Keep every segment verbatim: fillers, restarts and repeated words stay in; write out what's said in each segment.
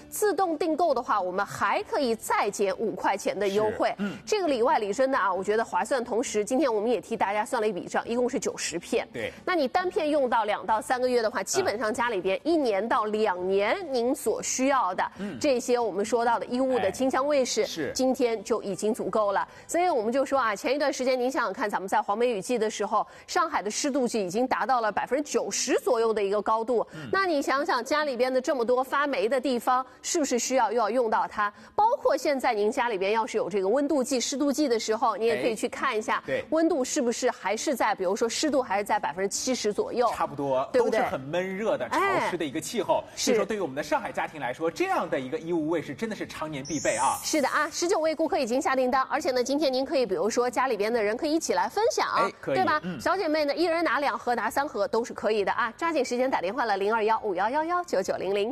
自动订购的话，我们还可以再减五块钱的优惠。嗯，这个里外里真的啊，我觉得划算。同时，今天我们也替大家算了一笔账，一共是九十片。 对， 那你单片用到两到三个月的话，基本上家里边一年到两年您所需要的这些我们说到的衣物的清香卫士， 是今天就已经足够了。所以我们就说啊，前一段时间您想想看，咱们在黄梅雨季的时候，上海的湿度就已经达到了百分之九十左右的一个高度。嗯、那你想想家里边的这么多发霉的地方，是不是需要又要用到它？包括现在您家里边要是有这个温度计、湿度计的时候，你也可以去看一下， 对， 温度是不是还是在，比如说湿度还是在百分之七十左右， 差不多， 对不对？ 都是很闷热的、潮湿的一个气候。所以说，对于我们的上海家庭来说，这样的一个衣物卫士真的是常年必备啊。 是的啊，十九位顾客已经下订单，而且呢，今天您可以比如说家里边的人可以一起来分享， 哎，可以， 对吧？ 嗯、 小姐妹呢，一人拿两盒，拿三盒都是可以的啊。抓紧时间打电话了，零二幺五幺幺幺九九零零。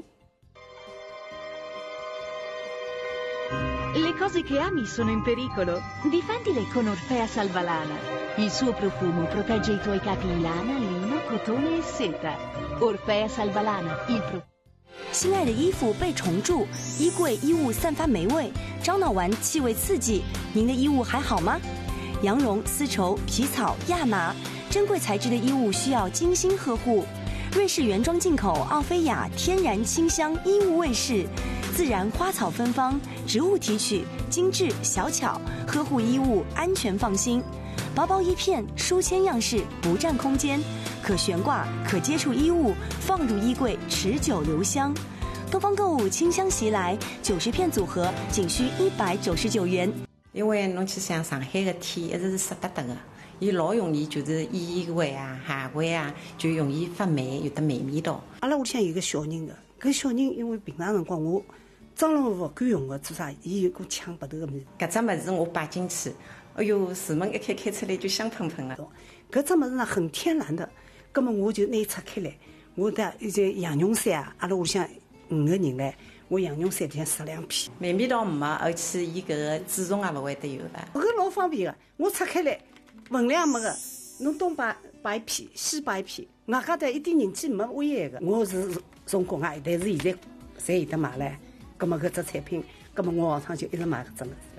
Le cose che ami sono in pericolo? Difendile con Orfea Salvalana. Il suo profumo protegge i tuoi capi in lana, lino, cotone e seta. Orfea Salvalana, il profumo. 心爱的衣服被虫蛀，衣柜衣物散发霉味，樟脑丸气味刺激，您的衣物还好吗？羊绒、丝绸、皮草、亚麻，珍贵材质的衣物需要精心呵护。瑞士原装进口奥菲亚天然清香衣物卫士，自然花草芬芳，植物提取，精致小巧，呵护衣物安全放心。薄薄一片，书签样式，不占空间，可悬挂，可接触衣物，放入衣柜，持久留香。东方购物清香袭来，九十片组合仅需一百九十九元。 因为侬去想上海的天一直是湿哒哒的，伊老容易就是衣柜啊、鞋柜啊，就容易发霉，有得霉味道。 阿拉屋里向有个小人的，搿小人因为平常辰光我蟑螂勿敢用的，做啥？伊有股抢白头的物事。 搿只物事我摆进去，哎哟，厨门一开开出来就香喷喷的。 搿只物事呢很天然的，葛么我就拿伊拆开来，我的一件羊绒衫啊，阿拉屋里向五个人唻，我羊绒衫里向十两片， 霉味道没，而且伊搿个蛀虫也勿会得有的。 搿老方便的，我拆开来，分量没个，侬东摆摆一片，西摆一片，外加的一点人气没危害的。我是从国外，但是现在侪有得买唻，葛么搿只产品，葛么我下趟就一直买搿只物事。